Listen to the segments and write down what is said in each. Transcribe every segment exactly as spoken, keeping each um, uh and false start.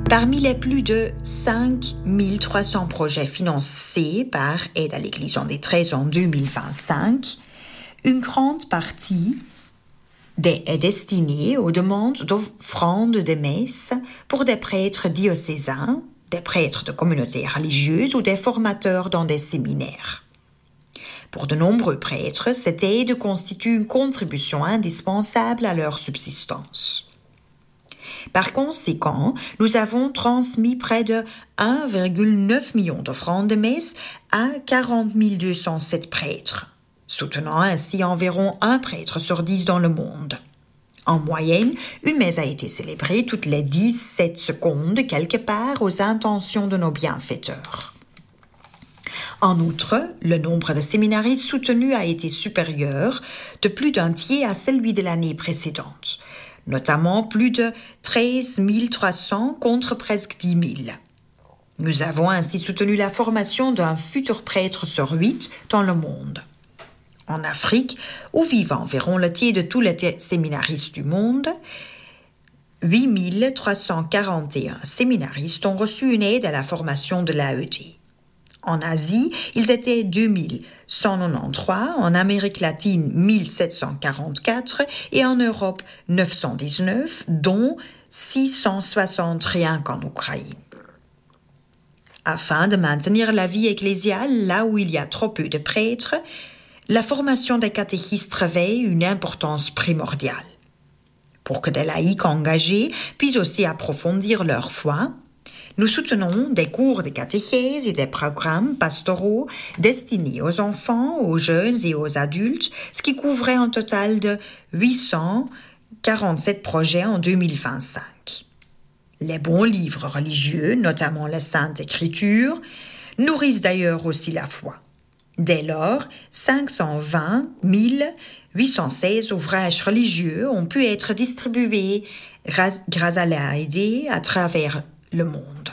Parmi les plus de cinq mille trois cents projets financés par Aide à l'Église en détresse en deux mille vingt-cinq, une grande partie est destinée aux demandes d'offrandes de messes pour des prêtres diocésains, des prêtres de communautés religieuses ou des formateurs dans des séminaires. Pour de nombreux prêtres, cette aide constitue une contribution indispensable à leur subsistance. Par conséquent, nous avons transmis près de un virgule neuf million d'offrandes de messe à quarante mille deux cent sept prêtres, soutenant ainsi environ un prêtre sur dix dans le monde. En moyenne, une messe a été célébrée toutes les dix-sept secondes quelque part aux intentions de nos bienfaiteurs. En outre, le nombre de séminaristes soutenus a été supérieur de plus d'un tiers à celui de l'année précédente, notamment plus de treize mille trois cents contre presque dix mille. Nous avons ainsi soutenu la formation d'un futur prêtre sur huit dans le monde. En Afrique, où vivent environ le tiers de tous les séminaristes du monde, huit mille trois cent quarante et un séminaristes ont reçu une aide à la formation de l'A E D. En Asie, ils étaient deux mille cent quatre-vingt-treize, en Amérique latine mille sept cent quarante-quatre et en Europe neuf cent dix-neuf, dont six cent soixante rien qu'en Ukraine. Afin de maintenir la vie ecclésiale là où il y a trop peu de prêtres, la formation des catéchistes revêt une importance primordiale. Pour que des laïcs engagés puissent aussi approfondir leur foi, nous soutenons des cours de catéchèse et des programmes pastoraux destinés aux enfants, aux jeunes et aux adultes, ce qui couvrait un total de huit cent quarante-sept projets en deux mille vingt-cinq. Les bons livres religieux, notamment la Sainte Écriture, nourrissent d'ailleurs aussi la foi. Dès lors, cinq cent vingt mille huit cent seize ouvrages religieux ont pu être distribués grâce à l'A E D à travers le monde.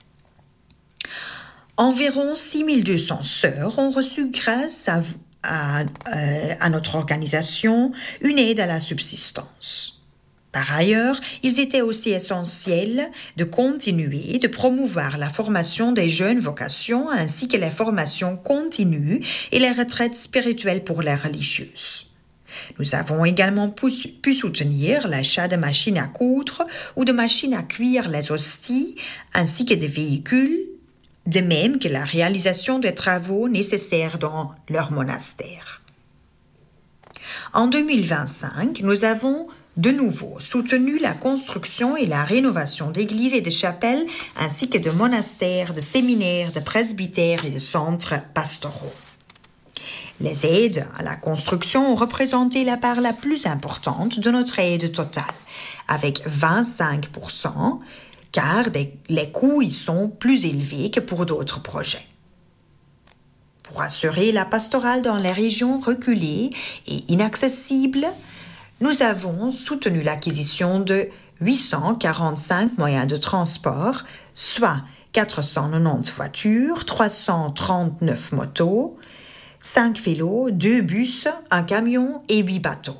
Environ six mille deux cents sœurs ont reçu grâce à, à, euh, à notre organisation une aide à la subsistance. Par ailleurs, il était aussi essentiel de continuer de promouvoir la formation des jeunes vocations ainsi que les formations continues et les retraites spirituelles pour les religieuses. Nous avons également pu soutenir l'achat de machines à coudre ou de machines à cuire les hosties, ainsi que des véhicules, de même que la réalisation des travaux nécessaires dans leur monastère. En deux mille vingt-cinq, nous avons de nouveau soutenu la construction et la rénovation d'églises et de chapelles, ainsi que de monastères, de séminaires, de presbytères et de centres pastoraux. Les aides à la construction ont représenté la part la plus importante de notre aide totale, avec vingt-cinq pour cent, car des, les coûts y sont plus élevés que pour d'autres projets. Pour assurer la pastorale dans les régions reculées et inaccessibles, nous avons soutenu l'acquisition de huit cent quarante-cinq moyens de transport, soit quatre cent quatre-vingt-dix voitures, trois cent trente-neuf motos, cinq vélos, deux bus, un camion et huit bateaux.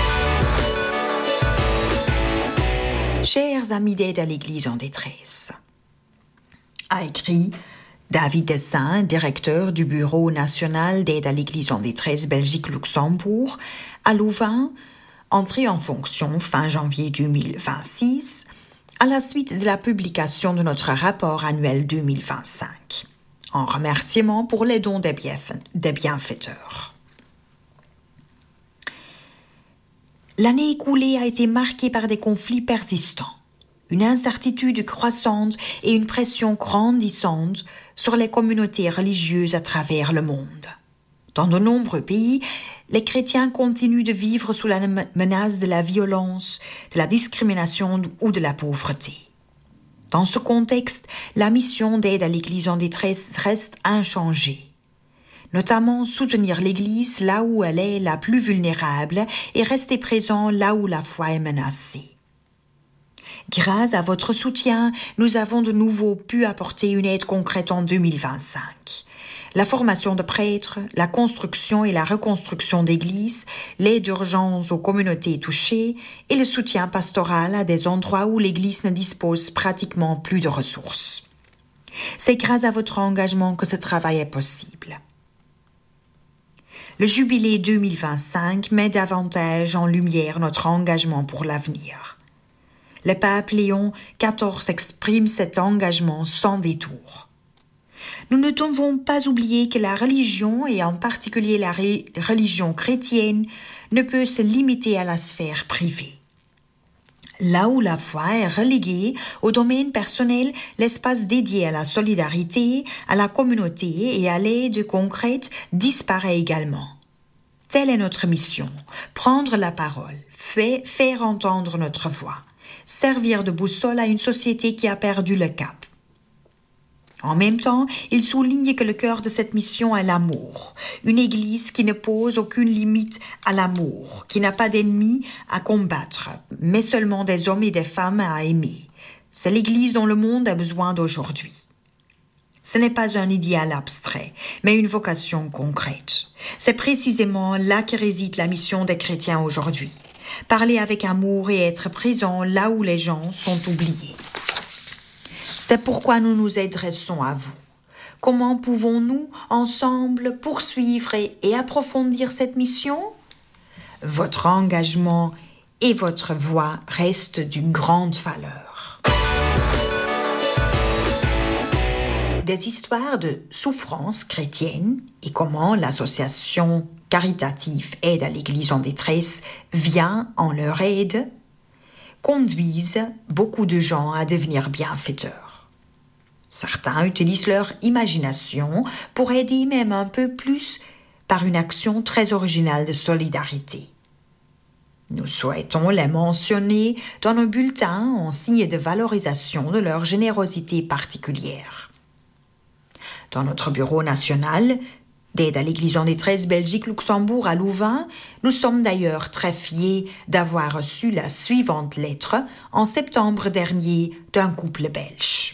Chers amis d'Aide à l'Église en détresse, a écrit David Dessin, directeur du Bureau national d'Aide à l'Église en détresse Belgique-Luxembourg, à Louvain, entré en fonction fin janvier deux mille vingt-six, à la suite de la publication de notre rapport annuel deux mille vingt-cinq. En remerciement pour les dons des, bienfa- des bienfaiteurs. L'année écoulée a été marquée par des conflits persistants, une incertitude croissante et une pression grandissante sur les communautés religieuses à travers le monde. Dans de nombreux pays, les chrétiens continuent de vivre sous la menace de la violence, de la discrimination ou de la pauvreté. Dans ce contexte, la mission d'aide à l'Église en détresse reste inchangée. Notamment soutenir l'Église là où elle est la plus vulnérable et rester présent là où la foi est menacée. Grâce à votre soutien, nous avons de nouveau pu apporter une aide concrète en deux mille vingt-cinq. La formation de prêtres, la construction et la reconstruction d'églises, l'aide d'urgence aux communautés touchées et le soutien pastoral à des endroits où l'Église ne dispose pratiquement plus de ressources. C'est grâce à votre engagement que ce travail est possible. Le jubilé deux mille vingt-cinq met davantage en lumière notre engagement pour l'avenir. Le pape Léon quatorze exprime cet engagement sans détour. Nous ne devons pas oublier que la religion, et en particulier la ré- religion chrétienne, ne peut se limiter à la sphère privée. Là où la foi est reléguée au domaine personnel, l'espace dédié à la solidarité, à la communauté et à l'aide concrète disparaît également. Telle est notre mission, prendre la parole, fait, faire entendre notre voix, servir de boussole à une société qui a perdu le cap. En même temps, il souligne que le cœur de cette mission est l'amour. Une Église qui ne pose aucune limite à l'amour, qui n'a pas d'ennemis à combattre, mais seulement des hommes et des femmes à aimer. C'est l'Église dont le monde a besoin d'aujourd'hui. Ce n'est pas un idéal abstrait, mais une vocation concrète. C'est précisément là que réside la mission des chrétiens aujourd'hui. Parler avec amour et être présent là où les gens sont oubliés. C'est pourquoi nous nous adressons à vous. Comment pouvons-nous, ensemble, poursuivre et, et approfondir cette mission? Votre engagement et votre voix restent d'une grande valeur. Des histoires de souffrance chrétienne et comment l'association caritative Aide à l'Église en détresse vient en leur aide conduisent beaucoup de gens à devenir bienfaiteurs. Certains utilisent leur imagination pour aider même un peu plus par une action très originale de solidarité. Nous souhaitons les mentionner dans nos bulletins en signe de valorisation de leur générosité particulière. Dans notre bureau national d'Aide à l'Église en détresse Belgique-Luxembourg à Louvain, nous sommes d'ailleurs très fiers d'avoir reçu la suivante lettre en septembre dernier d'un couple belge.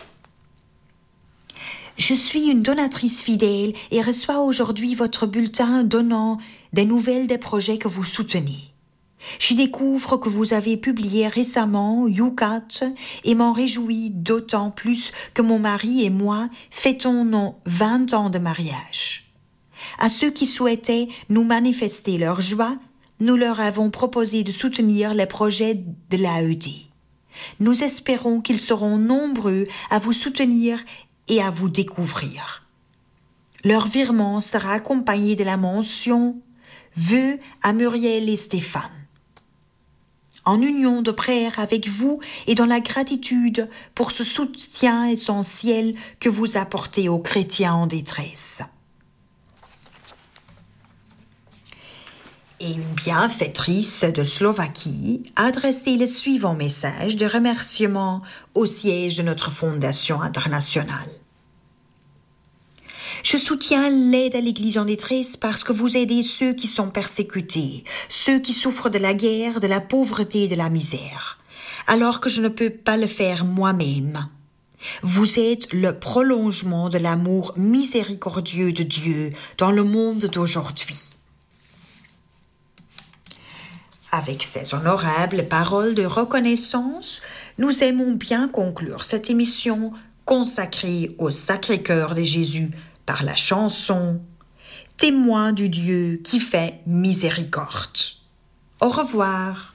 Je suis une donatrice fidèle et reçois aujourd'hui votre bulletin donnant des nouvelles des projets que vous soutenez. Je découvre que vous avez publié récemment YouCat et m'en réjouis d'autant plus que mon mari et moi fêtons nos vingt ans de mariage. À ceux qui souhaitaient nous manifester leur joie, nous leur avons proposé de soutenir les projets de l'A E D. Nous espérons qu'ils seront nombreux à vous soutenir et à vous découvrir. Leur virement sera accompagné de la mention « Vœux à Muriel et Stéphane ». En union de prière avec vous et dans la gratitude pour ce soutien essentiel que vous apportez aux chrétiens en détresse. Et une bienfaitrice de Slovaquie a adressé le suivant message de remerciement au siège de notre fondation internationale. Je soutiens l'aide à l'Église en détresse parce que vous aidez ceux qui sont persécutés, ceux qui souffrent de la guerre, de la pauvreté et de la misère, alors que je ne peux pas le faire moi-même. Vous êtes le prolongement de l'amour miséricordieux de Dieu dans le monde d'aujourd'hui. Avec ces honorables paroles de reconnaissance, nous aimons bien conclure cette émission consacrée au Sacré-Cœur de Jésus par la chanson « Témoin du Dieu qui fait miséricorde ». Au revoir.